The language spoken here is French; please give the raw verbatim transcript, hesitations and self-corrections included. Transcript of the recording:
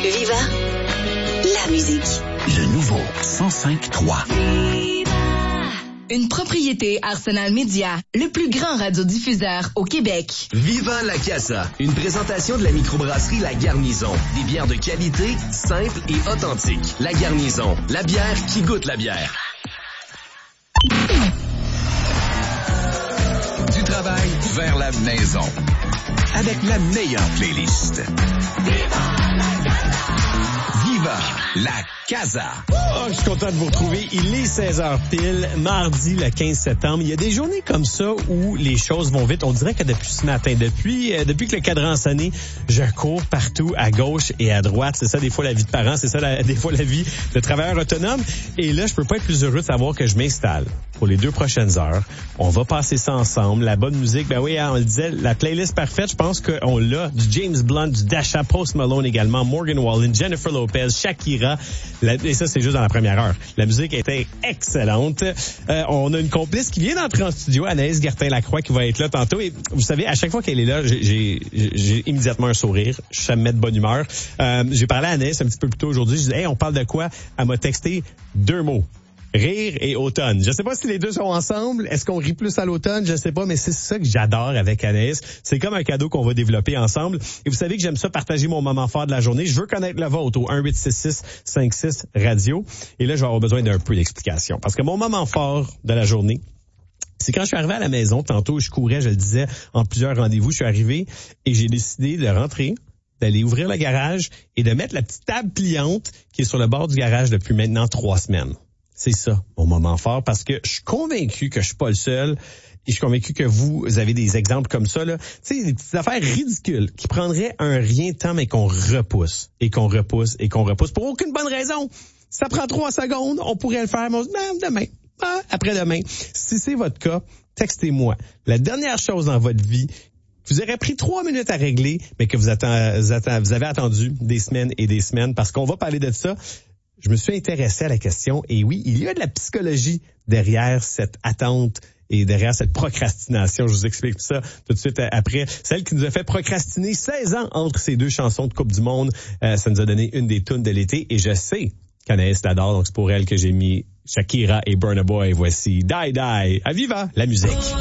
Viva, la musique. Le nouveau cent cinq trois. Une propriété Arsenal Média, le plus grand radiodiffuseur au Québec. Viva la Casa, une présentation de la microbrasserie La Garnison. Des bières de qualité, simples et authentiques. La Garnison, la bière qui goûte la bière. Du travail vers la maison. Avec la meilleure playlist. Viva la Casa! Viva la Casa! Oh, je suis content de vous retrouver. Il est seize heures pile, mardi le quinze septembre. Il y a des journées comme ça où les choses vont vite. On dirait que depuis ce matin, depuis euh, depuis que le cadran a sonné, je cours partout à gauche et à droite. C'est ça des fois la vie de parent, c'est ça la, des fois la vie de travailleur autonome. Et là, je peux pas être plus heureux de savoir que je m'installe pour les deux prochaines heures. On va passer ça ensemble. La bonne musique, ben oui, hein, on le disait, la playlist parfaite, je pense qu'on l'a. Du James Blunt, du Dasha, Post Malone également, Morgan Wallen, Jennifer Lopez, Shakira. La, et ça, c'est juste dans la première heure. La musique était excellente. Euh, on a une complice qui vient d'entrer en studio, Anaïs Gertin-Lacroix, qui va être là tantôt. Et vous savez, à chaque fois qu'elle est là, j'ai, j'ai, j'ai immédiatement un sourire. Ça me met de bonne humeur. Euh, j'ai parlé à Anaïs un petit peu plus tôt aujourd'hui. Je disais, hey, on parle de quoi? Elle m'a texté deux mots. Rire et automne. Je sais pas si les deux sont ensemble. Est-ce qu'on rit plus à l'automne? Je sais pas, mais c'est ça que j'adore avec Anaïs. C'est comme un cadeau qu'on va développer ensemble. Et vous savez que j'aime ça partager mon moment fort de la journée. Je veux connaître le vôtre au un huit six six cinq six radio. Et là, je vais avoir besoin d'un peu d'explication. Parce que mon moment fort de la journée, c'est quand je suis arrivé à la maison. Tantôt, je courais, je le disais, en plusieurs rendez-vous. Je suis arrivé et j'ai décidé de rentrer, d'aller ouvrir le garage et de mettre la petite table pliante qui est sur le bord du garage depuis maintenant trois semaines. C'est ça, mon moment fort, parce que je suis convaincu que je suis pas le seul, et je suis convaincu que vous avez des exemples comme ça, là. Tu sais, des petites affaires ridicules qui prendraient un rien de temps, mais qu'on repousse, et qu'on repousse, et qu'on repousse, pour aucune bonne raison. Ça prend trois secondes, on pourrait le faire, mais on se dit, ben, demain, ah, après-demain. Si c'est votre cas, textez-moi. La dernière chose dans votre vie, vous aurez pris trois minutes à régler, mais que vous, attend, vous, attend, vous avez attendu des semaines et des semaines, parce qu'on va parler de ça. Je me suis intéressé à la question et oui, il y a de la psychologie derrière cette attente et derrière cette procrastination. Je vous explique tout ça tout de suite après. Celle qui nous a fait procrastiner seize ans entre ces deux chansons de Coupe du Monde. Euh, ça nous a donné une des tunes de l'été et je sais qu'Anaïs l'adore, donc c'est pour elle que j'ai mis Shakira et Burna Boy. Voici Die Die. À Viva, la musique.